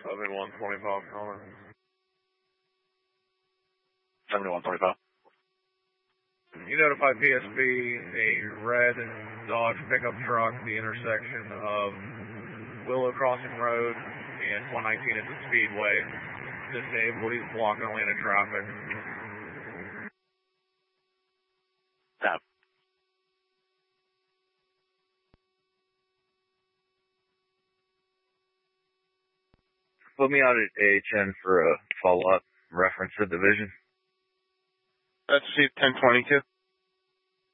Oven 125 calling. 7125. You notified PSP a red Dodge pickup truck, the intersection of Willow Crossing Road and 119 at the Speedway. Disabled, he's blocking Atlanta traffic. Stop. Put me out at AHN for a follow-up reference to division. That's 1022.